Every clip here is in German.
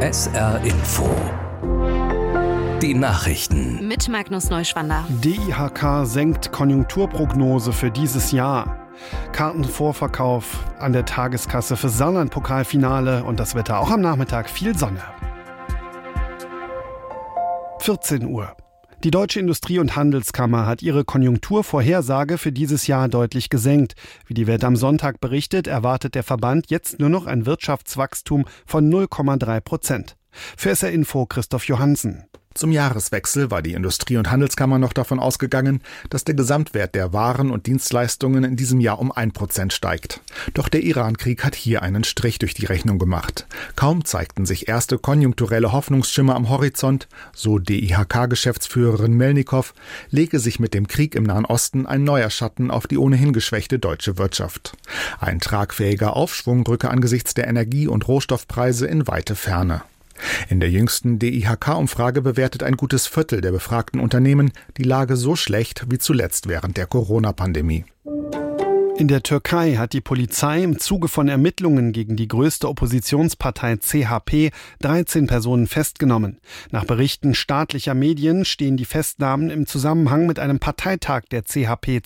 SR Info. Die Nachrichten. Mit Magnus Neuschwander. DIHK senkt Konjunkturprognose für dieses Jahr. Kartenvorverkauf an der Tageskasse für Saarland-Pokalfinale und das Wetter auch am Nachmittag viel Sonne. 14 Uhr. Die Deutsche Industrie- und Handelskammer hat ihre Konjunkturvorhersage für dieses Jahr deutlich gesenkt. Wie die Welt am Sonntag berichtet, erwartet der Verband jetzt nur noch ein Wirtschaftswachstum von 0,3%. Für SR Info Christoph Johansen. Zum Jahreswechsel war die Industrie- und Handelskammer noch davon ausgegangen, dass der Gesamtwert der Waren und Dienstleistungen in diesem Jahr um 1% steigt. Doch der Iran-Krieg hat hier einen Strich durch die Rechnung gemacht. Kaum zeigten sich erste konjunkturelle Hoffnungsschimmer am Horizont, so DIHK-Geschäftsführerin Melnikow, lege sich mit dem Krieg im Nahen Osten ein neuer Schatten auf die ohnehin geschwächte deutsche Wirtschaft. Ein tragfähiger Aufschwung rücke angesichts der Energie- und Rohstoffpreise in weite Ferne. In der jüngsten DIHK-Umfrage bewertet ein gutes Viertel der befragten Unternehmen die Lage so schlecht wie zuletzt während der Corona-Pandemie. In der Türkei hat die Polizei im Zuge von Ermittlungen gegen die größte Oppositionspartei CHP 13 Personen festgenommen. Nach Berichten staatlicher Medien stehen die Festnahmen im Zusammenhang mit einem Parteitag der CHP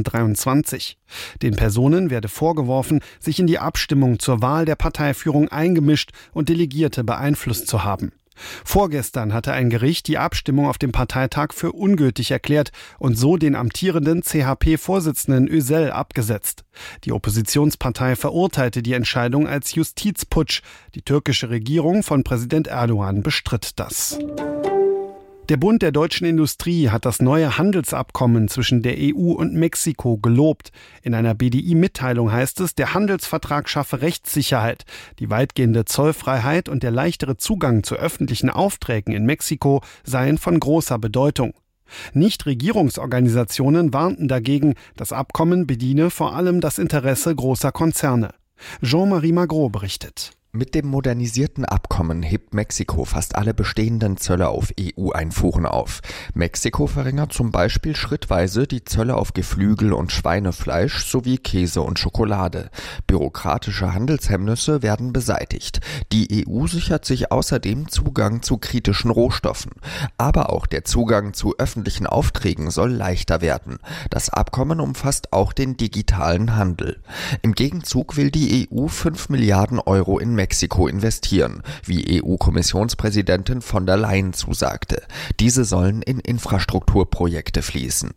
2023. Den Personen werde vorgeworfen, sich in die Abstimmung zur Wahl der Parteiführung eingemischt und Delegierte beeinflusst zu haben. Vorgestern hatte ein Gericht die Abstimmung auf dem Parteitag für ungültig erklärt und so den amtierenden CHP-Vorsitzenden Özel abgesetzt. Die Oppositionspartei verurteilte die Entscheidung als Justizputsch. Die türkische Regierung von Präsident Erdogan bestritt das. Der Bund der deutschen Industrie hat das neue Handelsabkommen zwischen der EU und Mexiko gelobt. In einer BDI-Mitteilung heißt es, der Handelsvertrag schaffe Rechtssicherheit. Die weitgehende Zollfreiheit und der leichtere Zugang zu öffentlichen Aufträgen in Mexiko seien von großer Bedeutung. Nichtregierungsorganisationen warnten dagegen, das Abkommen bediene vor allem das Interesse großer Konzerne. Jean-Marie Magro berichtet. Mit dem modernisierten Abkommen hebt Mexiko fast alle bestehenden Zölle auf EU-Einfuhren auf. Mexiko verringert zum Beispiel schrittweise die Zölle auf Geflügel und Schweinefleisch sowie Käse und Schokolade. Bürokratische Handelshemmnisse werden beseitigt. Die EU sichert sich außerdem Zugang zu kritischen Rohstoffen. Aber auch der Zugang zu öffentlichen Aufträgen soll leichter werden. Das Abkommen umfasst auch den digitalen Handel. Im Gegenzug will die EU 5 Milliarden Euro in Mexiko investieren, wie EU-Kommissionspräsidentin von der Leyen zusagte. Diese sollen in Infrastrukturprojekte fließen.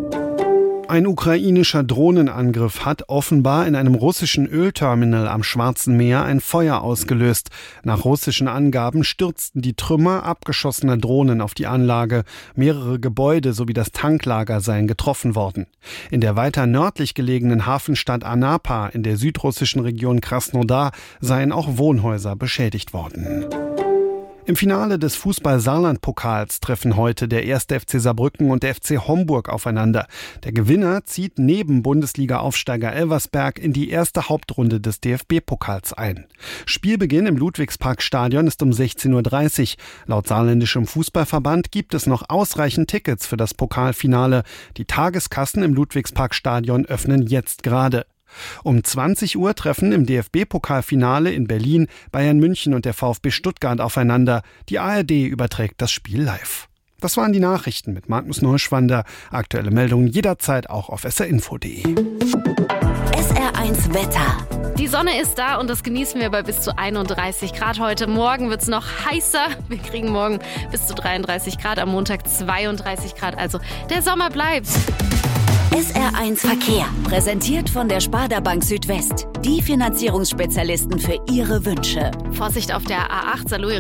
Ein ukrainischer Drohnenangriff hat offenbar in einem russischen Ölterminal am Schwarzen Meer ein Feuer ausgelöst. Nach russischen Angaben stürzten die Trümmer abgeschossener Drohnen auf die Anlage. Mehrere Gebäude sowie das Tanklager seien getroffen worden. In der weiter nördlich gelegenen Hafenstadt Anapa in der südrussischen Region Krasnodar seien auch Wohnhäuser beschädigt worden. Im Finale des Fußball-Saarland-Pokals treffen heute der 1. FC Saarbrücken und der FC Homburg aufeinander. Der Gewinner zieht neben Bundesliga-Aufsteiger Elversberg in die erste Hauptrunde des DFB-Pokals ein. Spielbeginn im Ludwigsparkstadion ist um 16:30 Uhr. Laut saarländischem Fußballverband gibt es noch ausreichend Tickets für das Pokalfinale. Die Tageskassen im Ludwigsparkstadion öffnen jetzt gerade. Um 20 Uhr treffen im DFB-Pokalfinale in Berlin Bayern München und der VfB Stuttgart aufeinander. Die ARD überträgt das Spiel live. Das waren die Nachrichten mit Magnus Neuschwander. Aktuelle Meldungen jederzeit auch auf srinfo.de. SR1 Wetter. Die Sonne ist da und das genießen wir bei bis zu 31 Grad heute. Morgen wird es noch heißer. Wir kriegen morgen bis zu 33 Grad, am Montag 32 Grad. Also der Sommer bleibt. SR1 Verkehr, präsentiert von der Sparda Bank Südwest. Die Finanzierungsspezialisten für Ihre Wünsche. Vorsicht auf der A8 Saarlouis